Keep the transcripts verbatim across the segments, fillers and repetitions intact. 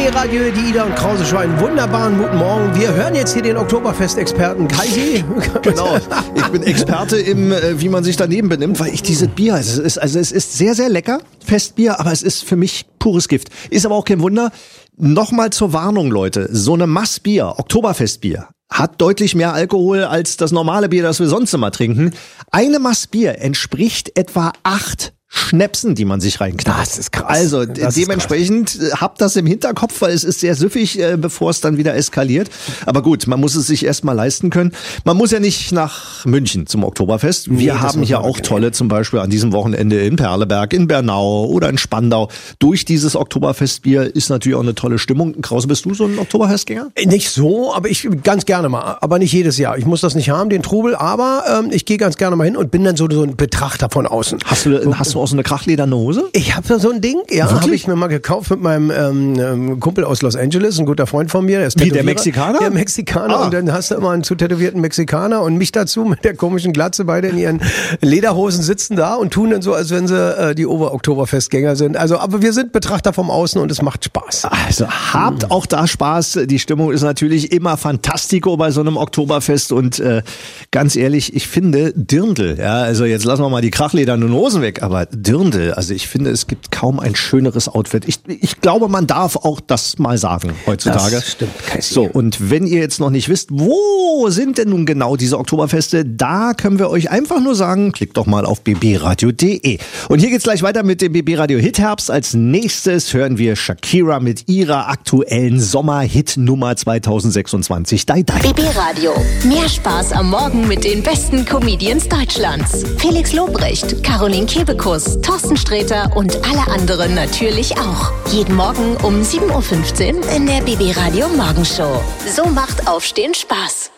Radio, die Ida und Krause Show. Einen wunderbaren guten Morgen. Wir hören jetzt hier den Oktoberfest-Experten Kaisi. Genau, ich bin Experte im, äh, wie man sich daneben benimmt, weil ich diese Bier, es ist, also es ist sehr, sehr lecker, Festbier, aber es ist für mich pures Gift. Ist aber auch kein Wunder. Nochmal zur Warnung, Leute, so eine Massbier, Oktoberfestbier, hat deutlich mehr Alkohol als das normale Bier, das wir sonst immer trinken. Eine Massbier entspricht etwa acht Schnäpsen, die man sich reinknallt. Das ist krass. Also das dementsprechend krass. Habt das im Hinterkopf, weil es ist sehr süffig, äh, bevor es dann wieder eskaliert. Aber gut, man muss es sich erstmal leisten können. Man muss ja nicht nach München zum Oktoberfest. Wir nee, haben hier auch tolle, zum Beispiel an diesem Wochenende in Perleberg, in Bernau oder in Spandau. Durch dieses Oktoberfestbier ist natürlich auch eine tolle Stimmung. Krause, bist du so ein Oktoberfestgänger? Nicht so, aber ich ganz gerne mal. Aber nicht jedes Jahr. Ich muss das nicht haben, den Trubel. Aber ähm, ich gehe ganz gerne mal hin und bin dann so, so ein Betrachter von außen. Hast du, hast du auch so eine krachlederne Hose? Ich habe so ein Ding, ja, habe ich mir mal gekauft mit meinem ähm, Kumpel aus Los Angeles, ein guter Freund von mir. Der ist Wie, der Mexikaner? Der Mexikaner. Ah. Und dann hast du immer einen zu tätowierten Mexikaner und mich dazu mit der komischen Glatze, beide in ihren Lederhosen sitzen da und tun dann so, als wenn sie äh, die Ober-Oktoberfestgänger sind. Also, aber wir sind Betrachter vom Außen und es macht Spaß. Also habt mhm. auch da Spaß. Die Stimmung ist natürlich immer fantastico bei so einem Oktoberfest und äh, ganz ehrlich, ich finde Dirndl, ja, also jetzt lassen wir mal die krachledernen Hosen weg, aber Dirndl, also ich finde, es gibt kaum ein schöneres Outfit. Ich, ich glaube, man darf auch das mal sagen heutzutage. Das stimmt, Cassie. So, und wenn ihr jetzt noch nicht wisst, wo sind denn nun genau diese Oktoberfeste, da können wir euch einfach nur sagen, klickt doch mal auf b b radio punkt d e. Und hier geht's gleich weiter mit dem B B Radio Hitherbst. Als nächstes hören wir Shakira mit ihrer aktuellen Sommer-Hit-Nummer zweitausendsechsundzwanzig. Dai, dai. B B Radio. Mehr Spaß am Morgen mit den besten Comedians Deutschlands. Felix Lobrecht, Caroline Kebekus, Thorsten Sträter und alle anderen natürlich auch. Jeden Morgen um sieben Uhr fünfzehn in der B B Radio Morgenshow. So macht Aufstehen Spaß.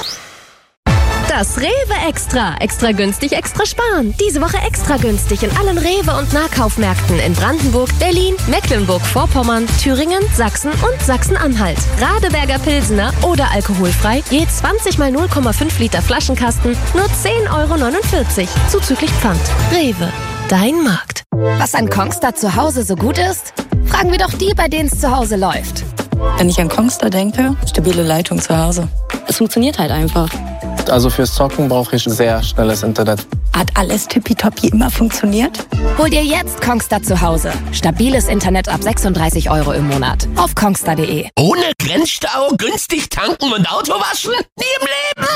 Das Rewe Extra. Extra günstig, extra sparen. Diese Woche extra günstig in allen Rewe- und Nahkaufmärkten in Brandenburg, Berlin, Mecklenburg-Vorpommern, Thüringen, Sachsen und Sachsen-Anhalt. Radeberger Pilsener oder alkoholfrei, je zwanzig mal null Komma fünf Liter Flaschenkasten, nur zehn Euro neunundvierzig, zuzüglich Pfand. Rewe, dein Markt. Was an Kongstar zu Hause so gut ist? Fragen wir doch die, bei denen es zu Hause läuft. Wenn ich an Kongstar denke, stabile Leitung zu Hause. Es funktioniert halt einfach. Also fürs Zocken brauche ich sehr schnelles Internet. Hat alles tippitoppi immer funktioniert? Hol dir jetzt Kongstar zu Hause. Stabiles Internet ab sechsunddreißig Euro im Monat. Auf kongstar punkt de. Ohne Grenzstau, günstig tanken und Auto waschen? Nie im Leben!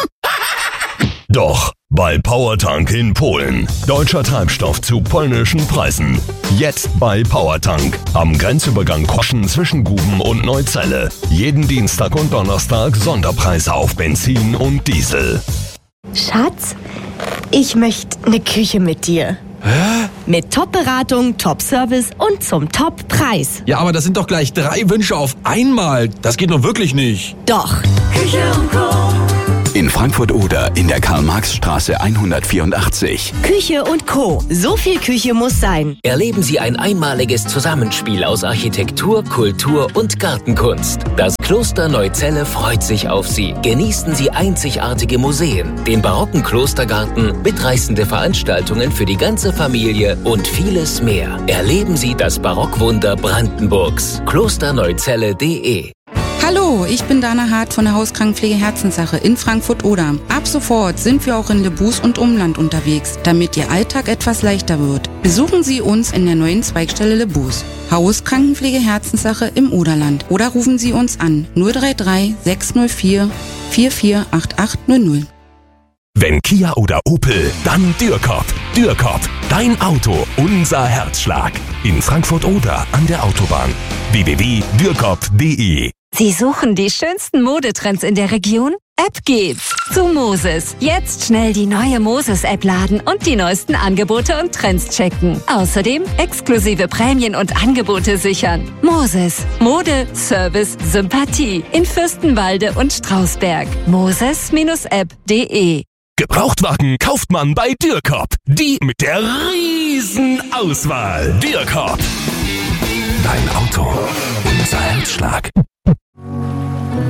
Doch, bei Powertank in Polen. Deutscher Treibstoff zu polnischen Preisen. Jetzt bei Powertank. Am Grenzübergang Koschen zwischen Guben und Neuzelle. Jeden Dienstag und Donnerstag Sonderpreise auf Benzin und Diesel. Schatz, ich möchte eine Küche mit dir. Hä? Mit Top-Beratung, Top-Service und zum Top-Preis. Ja, aber das sind doch gleich drei Wünsche auf einmal. Das geht doch wirklich nicht. Doch. Küche und Co. In Frankfurt-Oder in der Karl-Marx-Straße hundertvierundachtzig. Küche und Co. So viel Küche muss sein. Erleben Sie ein einmaliges Zusammenspiel aus Architektur, Kultur und Gartenkunst. Das Kloster Neuzelle freut sich auf Sie. Genießen Sie einzigartige Museen, den barocken Klostergarten, mitreißende Veranstaltungen für die ganze Familie und vieles mehr. Erleben Sie das Barockwunder Brandenburgs. klosterneuzelle punkt de. Hallo, ich bin Dana Hart von der Hauskrankenpflege Herzenssache in Frankfurt-Oder. Ab sofort sind wir auch in Lebus und Umland unterwegs, damit Ihr Alltag etwas leichter wird. Besuchen Sie uns in der neuen Zweigstelle Lebus. Hauskrankenpflege Herzenssache im Oderland. Oder rufen Sie uns an null drei drei sechs null vier vier vier acht acht null null. Wenn Kia oder Opel, dann Dürkop. Dürkop, dein Auto, unser Herzschlag. In Frankfurt-Oder an der Autobahn. w w w punkt dürkop punkt de. Sie suchen die schönsten Modetrends in der Region? Ab geht's zu Moses. Jetzt schnell die neue Moses-App laden und die neuesten Angebote und Trends checken. Außerdem exklusive Prämien und Angebote sichern. Moses. Mode, Service, Sympathie. In Fürstenwalde und Strausberg. moses App punkt de. Gebrauchtwagen kauft man bei Dürkop. Die mit der riesen Auswahl. Dürkop. Dein Auto, unser Herzschlag. Einfach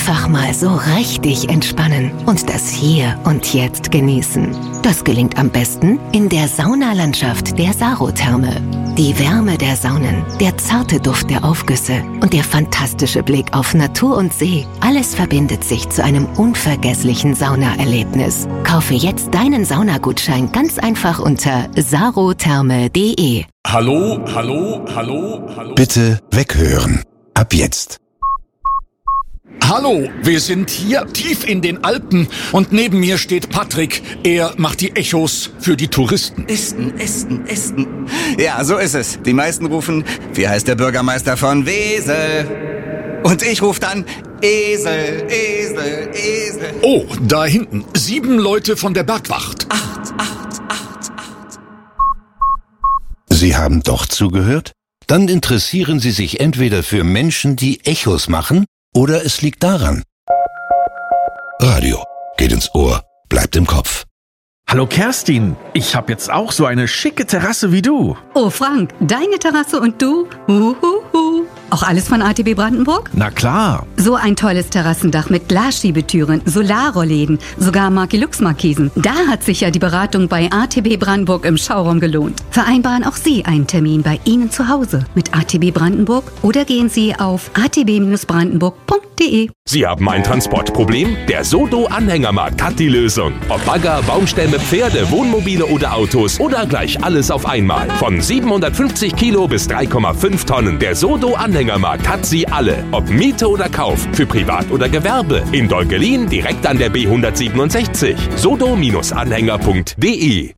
Einfach mal so richtig entspannen und das Hier und Jetzt genießen. Das gelingt am besten in der Saunalandschaft der Sarotherme. Die Wärme der Saunen, der zarte Duft der Aufgüsse und der fantastische Blick auf Natur und See. Alles verbindet sich zu einem unvergesslichen Saunaerlebnis. Kaufe jetzt deinen Saunagutschein ganz einfach unter sarotherme punkt de. Hallo, hallo, hallo, hallo. Bitte weghören. Ab jetzt. Hallo, wir sind hier tief in den Alpen und neben mir steht Patrick. Er macht die Echos für die Touristen. Esten, Esten, Esten. Ja, so ist es. Die meisten rufen, wie heißt der Bürgermeister von Wesel? Und ich rufe dann, Esel, Esel, Esel. Oh, da hinten, sieben Leute von der Bergwacht. Acht, acht, acht, acht. Sie haben doch zugehört? Dann interessieren Sie sich entweder für Menschen, die Echos machen, oder es liegt daran. Radio geht ins Ohr, bleibt im Kopf. Hallo Kerstin, ich habe jetzt auch so eine schicke Terrasse wie du. Oh Frank, deine Terrasse und du? Uhuhu. Auch alles von A T B Brandenburg? Na klar. So ein tolles Terrassendach mit Glasschiebetüren, Solarrollläden, sogar Markelux-Markisen. Da hat sich ja die Beratung bei A T B Brandenburg im Schauraum gelohnt. Vereinbaren auch Sie einen Termin bei Ihnen zu Hause mit A T B Brandenburg oder gehen Sie auf a t b brandenburg punkt de. Sie haben ein Transportproblem? Der Sodo Anhängermarkt hat die Lösung. Ob Bagger, Baumstämme, Pferde, Wohnmobile oder Autos oder gleich alles auf einmal. Von siebenhundertfünfzig Kilo bis drei Komma fünf Tonnen. Der Sodo Anhängermarkt hat sie alle. Ob Miete oder Kauf, für Privat oder Gewerbe. In Dolgelin direkt an der B hundertsiebenundsechzig. sodo Anhänger punkt de.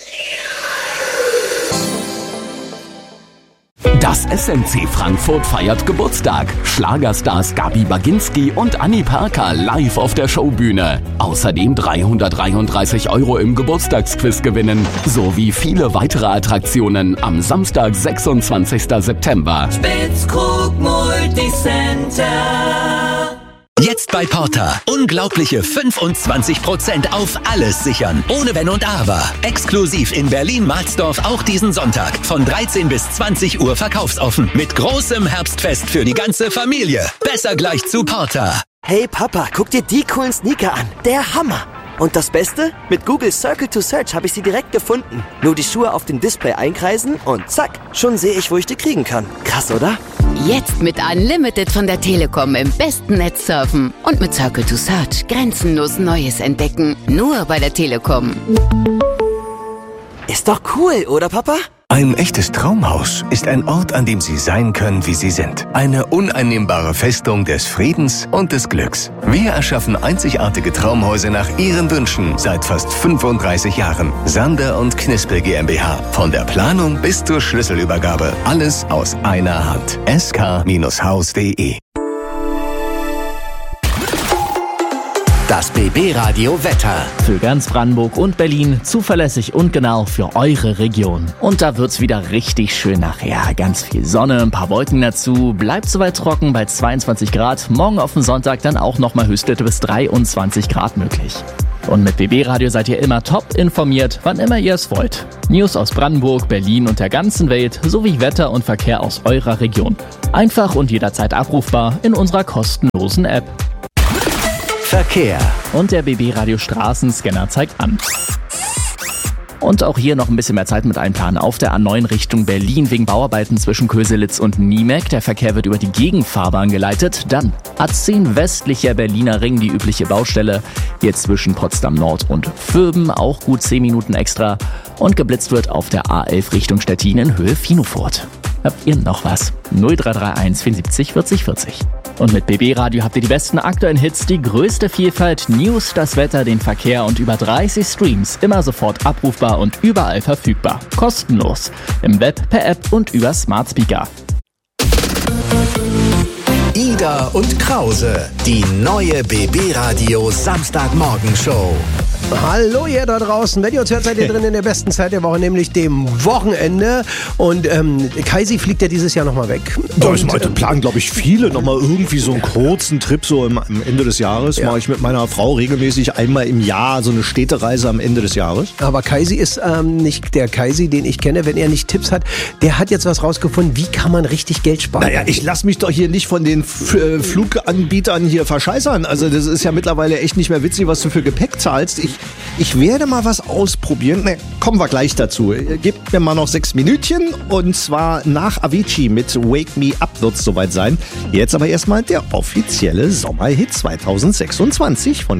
Das S M C Frankfurt feiert Geburtstag. Schlagerstars Gabi Baginski und Annie Parker live auf der Showbühne. Außerdem dreihundertdreiunddreißig Euro im Geburtstagsquiz gewinnen. Sowie viele weitere Attraktionen am Samstag, sechsundzwanzigsten September. Spitzkrug Multicenter. Jetzt bei Porta. Unglaubliche fünfundzwanzig Prozent auf alles sichern. Ohne Wenn und Aber. Exklusiv in Berlin-Marsdorf auch diesen Sonntag. Von dreizehn bis zwanzig Uhr verkaufsoffen. Mit großem Herbstfest für die ganze Familie. Besser gleich zu Porta. Hey Papa, guck dir die coolen Sneaker an. Der Hammer. Und das Beste? Mit Google Circle to Search habe ich sie direkt gefunden. Nur die Schuhe auf dem Display einkreisen und zack, schon sehe ich, wo ich die kriegen kann. Krass, oder? Jetzt mit Unlimited von der Telekom im besten Netz surfen und mit Circle to Search grenzenlos Neues entdecken. Nur bei der Telekom. Ist doch cool, oder Papa? Ein echtes Traumhaus ist ein Ort, an dem Sie sein können, wie Sie sind. Eine uneinnehmbare Festung des Friedens und des Glücks. Wir erschaffen einzigartige Traumhäuser nach Ihren Wünschen seit fast fünfunddreißig Jahren. Sander und Knispel GmbH. Von der Planung bis zur Schlüsselübergabe. Alles aus einer Hand. s k Haus punkt de. Das B B-Radio Wetter. Für ganz Brandenburg und Berlin zuverlässig und genau für eure Region. Und da wird's wieder richtig schön nachher. Ganz viel Sonne, ein paar Wolken dazu. Bleibt soweit trocken bei zweiundzwanzig Grad. Morgen auf den Sonntag dann auch nochmal Höchstwerte bis dreiundzwanzig Grad möglich. Und mit B B-Radio seid ihr immer top informiert, wann immer ihr es wollt. News aus Brandenburg, Berlin und der ganzen Welt sowie Wetter und Verkehr aus eurer Region. Einfach und jederzeit abrufbar in unserer kostenlosen App. Verkehr. Und der B B-Radio Straßenscanner zeigt an. Und auch hier noch ein bisschen mehr Zeit mit Einplanen auf der A neun Richtung Berlin wegen Bauarbeiten zwischen Köselitz und Niemek. Der Verkehr wird über die Gegenfahrbahn geleitet. Dann A zehn westlicher Berliner Ring, die übliche Baustelle. Hier zwischen Potsdam Nord und Vöben, auch gut zehn Minuten extra. Und geblitzt wird auf der A elf Richtung Stettin in Höhe Finofurt. Habt ihr noch was? null drei drei eins vierundsiebzig vierzig vierzig. Und mit B B-Radio habt ihr die besten aktuellen Hits, die größte Vielfalt, News, das Wetter, den Verkehr und über dreißig Streams. Immer sofort abrufbar und überall verfügbar. Kostenlos. Im Web, per App und über Smart Speaker. Ida und Krause, die neue B B-Radio Samstagmorgenshow. Hallo ihr da draußen. Wenn ihr uns hört, seid ihr drin in der besten Zeit der Woche, nämlich dem Wochenende. Und ähm, Kaisi fliegt ja dieses Jahr nochmal weg. Das planen, glaube ich, viele nochmal irgendwie so einen kurzen Trip so am Ende des Jahres. Ja. Mache ich mit meiner Frau regelmäßig einmal im Jahr so eine Städtereise am Ende des Jahres. Aber Kaisi ist ähm, nicht der Kaisi, den ich kenne, wenn er nicht Tipps hat. Der hat jetzt was rausgefunden, wie kann man richtig Geld sparen. Naja, ich lasse mich doch hier nicht von den F- äh, Fluganbietern hier verscheißern. Also das ist ja mittlerweile echt nicht mehr witzig, was du für Gepäck zahlst. Ich, ich werde mal was ausprobieren. Ne, kommen wir gleich dazu. Gebt mir mal noch sechs Minütchen und zwar nach Avicii mit Wake Me Up wird es soweit sein. Jetzt aber erstmal der offizielle Sommerhit zwanzig sechsundzwanzig von